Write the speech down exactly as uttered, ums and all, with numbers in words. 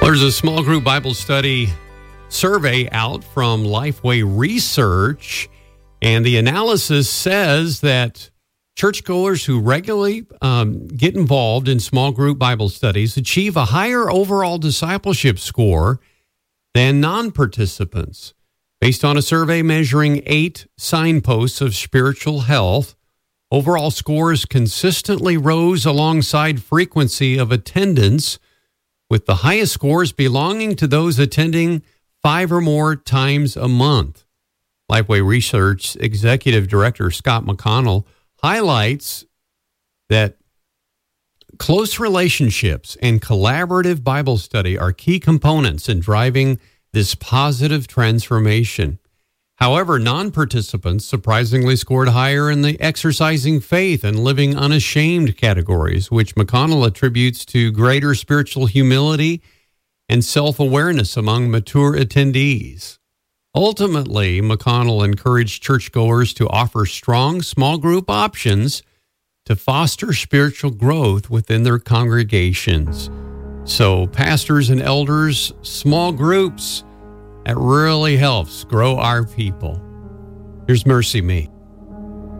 There's a small group Bible study survey out from Lifeway Research, and the analysis says that churchgoers who regularly um, get involved in small group Bible studies achieve a higher overall discipleship score than non-participants. Based on a survey measuring eight signposts of spiritual health, overall scores consistently rose alongside frequency of attendance, with the highest scores belonging to those attending five or more times a month. Lifeway Research Executive Director Scott McConnell highlights that close relationships and collaborative Bible study are key components in driving this positive transformation. However, non-participants surprisingly scored higher in the exercising faith and living unashamed categories, which McConnell attributes to greater spiritual humility and self-awareness among mature attendees. Ultimately, McConnell encouraged churchgoers to offer strong small group options to foster spiritual growth within their congregations. So, pastors and elders, small groups, that really helps grow our people. Here's Mercy Me.